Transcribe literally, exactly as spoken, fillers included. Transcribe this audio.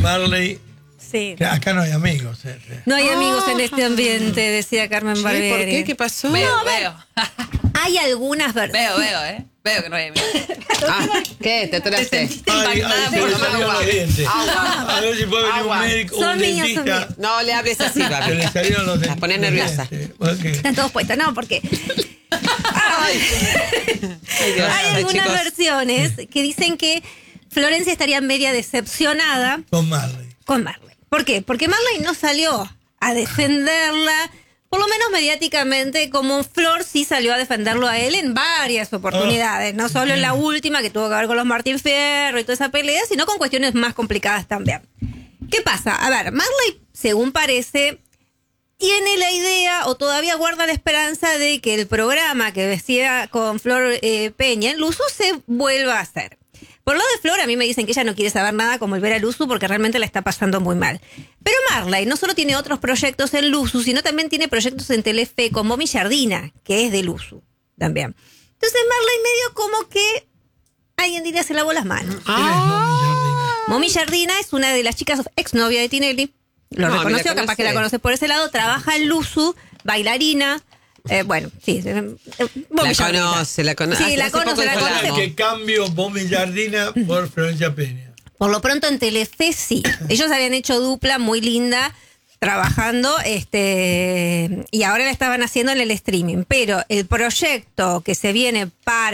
Marley. Sí. Que acá no hay amigos. Este. No hay amigos Ah. en este ambiente, decía Carmen Barbieri. ¿Por qué? ¿Qué pasó? Veo, No, veo. Hay algunas versiones. Veo, veo, ¿eh? Veo que no hay amigos. Ah, ¿qué? ¿Te atoraste? Ay, ay, Impactada se por le la salieron agua. los dientes. Agua. A ver si puede venir Agua. un médico o Son un niños, son dentista. niños. No le hables así, Que papi. le salieron los La dientes. pones nerviosa. Okay. Están todos puestos, no, porque Ay, Dios. hay Ay, algunas chicos. versiones que dicen que Florencia estaría media decepcionada Con Marley. con Marley. ¿Por qué? Porque Marley no salió a defenderla, por lo menos mediáticamente, como Flor sí salió a defenderlo a él en varias oportunidades, no solo en la última que tuvo que ver con los Martín Fierro y toda esa pelea, sino con cuestiones más complicadas también. ¿Qué pasa? A ver, Marley, según parece, tiene la idea o todavía guarda la esperanza de que el programa que vestía con Flor eh, Peña en Luzu se vuelva a hacer. Por lo de Flor, a mí me dicen que ella no quiere saber nada con volver a Luzu porque realmente la está pasando muy mal. Pero Marley no solo tiene otros proyectos en Luzu, sino también tiene proyectos en Telefe con Momi Jardina, que es de Luzu también. Entonces Marley medio como que alguien diría se lavó las manos. Ah. Momi Jardina es una de las chicas exnovia de Tinelli. Lo No, reconoció, me la capaz que la conoce. conoce por ese lado. Trabaja en Luzu, bailarina. Eh, bueno, sí. eh, eh, Momi La Jardina. conoce, la conoce. Sí, la Hace poco conoce, la dijo conoce. amo. Que cambio Bombi Jardina por Florencia Peña. Por lo pronto en Telefe sí. Ellos habían hecho dupla muy linda trabajando este y ahora la estaban haciendo en el streaming. Pero el proyecto que se viene para